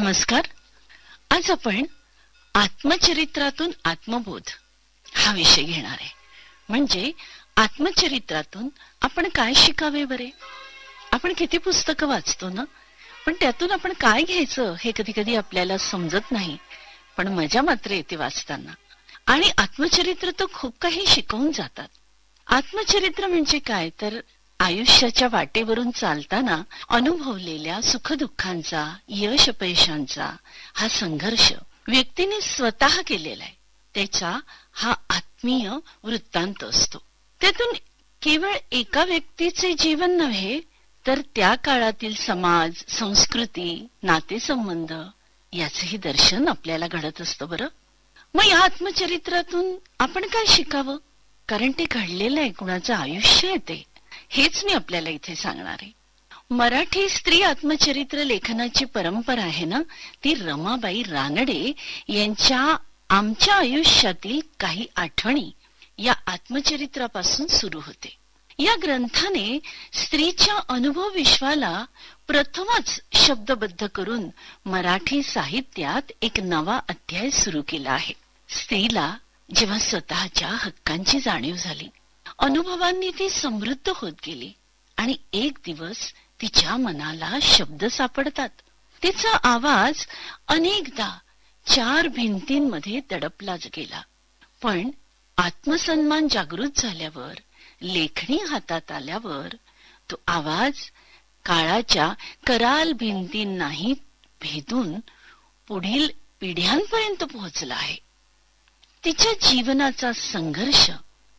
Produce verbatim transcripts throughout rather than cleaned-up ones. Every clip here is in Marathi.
नमस्कार. आज आपण आत्मचरित्रातून आत्मबोध हा विषय घेणार आहे. म्हणजे आत्मचरित्रातून आपण काय शिकावे बरे. आपण किती पुस्तकं वाचतो ना, पण त्यातून आपण काय घ्यायचं हे कधी कधी आपल्याला समजत नाही, पण मजा मात्र येते वाचताना. आणि आत्मचरित्र तर खूप काही शिकवून जातात. आत्मचरित्र म्हणजे काय तर आयुष्याच्या वाटेवरून चालताना अनुभवलेल्या सुखदुःखांचा, यश अपयशांचा हा संघर्ष व्यक्तीने स्वतः केलेला आहे, त्याचा हा आत्मीय वृत्तांत असतो. त्यातून केवळ एका व्यक्तीचे जीवन नव्हे तर त्या काळातील समाज, संस्कृती, नातेसंबंध याचेही दर्शन आपल्याला घडत असतं. बरं, मग या आत्मचरित्रातून आपण काय शिकावं, कारण ते घडलेलं आहे, कुणाचं आयुष्य आहे ते, हेच मी आपल्याला इथे सांगणार आहे. मराठी स्त्री आत्मचरित्र लेखनाची परंपरा आहे ना, ती रमाबाई रानडे यांच्या आमच्या आयुष्यातील काही आठवणी या आत्मचरित्रापासून सुरू होते. या ग्रंथाने स्त्रीच्या अनुभव विश्वाला प्रथमच शब्दबद्ध करून मराठी साहित्यात एक नवा अध्याय सुरू केला आहे. स्त्रीला जेव्हा स्वतःच्या हक्कांची जाणीव झाली, अनुभवांनी ती समृद्ध होत गेली आणि एक दिवस तिच्या मनाला शब्द सापडतात. तिचा आवाज अनेकदा चार भिंतींमध्ये दडपलाच गेला, पण आत्मसन्मान जागृत झाल्यावर, लेखणी हातात आल्यावर तो आवाज काळाच्या कराल भिंतींनाही भेदून पुढील पिढ्यांपर्यंत पोहोचला आहे. तिच्या जीवनाचा संघर्ष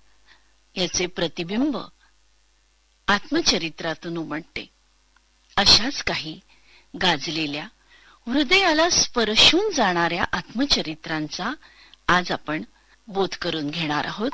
याचे प्रतिबिंब आत्मचरित्रातून उमटते. अशाच काही गाजलेल्या, हृदयाला स्पर्शून जाणाऱ्या आत्मचरित्रांचा आज आपण बोध करून घेणार आहोत.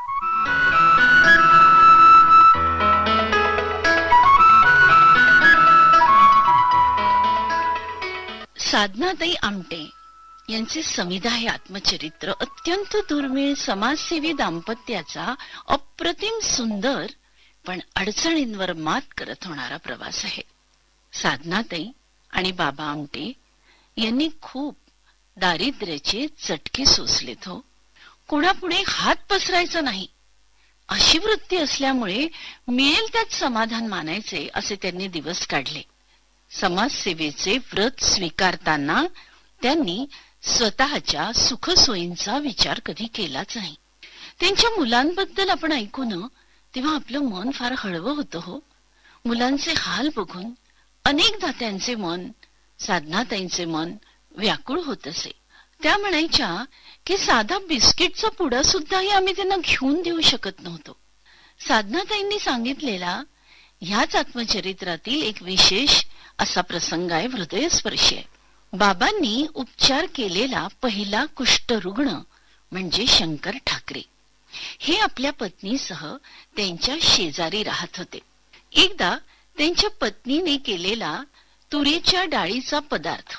साधनाताई आमटे यांचे समिधा हे आत्मचरित्र अत्यंत दुर्मिळ समाजसेवी दाम्पत्याचा अप्रतिम सुंदर पण अडचणींवर मात करत होणारा प्रवास आहे. साधनाताई आणि बाबा आमटे यांनी खूप दारिद्र्याचे चटके सोसलेत. हो, कोणापुढे हात पसरायचा नाही अशी वृत्ती असल्यामुळे मिळेल त्यात समाधान मानायचे असे त्यांनी दिवस काढले. समाजसेवेचे व्रत स्वीकारताना त्यांनी स्वतःच्या सुखसोयींचा विचार कधी केलाच नाही. त्यांच्या मुलांबद्दल आपण ऐकून तेव्हा आपलं मन फार हळवं होतं. हो, मुलांचे हाल बघून अनेकदा त्यांचे मन, साधनाताईंचे मन व्याकुळ होत असे. त्या म्हणायच्या की साधा बिस्किटचा पुडा सुद्धाही आम्ही त्यांना घेऊन देऊ शकत नव्हतो. साधनाताईंनी सांगितलेला ह्याच आत्मचरित्रातील एक विशेष असा प्रसंग आहे, हृदयस्पर्शी आहे. बाबांनी उपचार केलेला पहिला कुष्ठरुग्ण म्हणजे शंकर ठाकरे. हे आपल्या पत्नीसह त्यांच्या शेजारी राहत होते. एकदा त्यांच्या पत्नीने केलेला तुरीच्या डाळीचा पदार्थ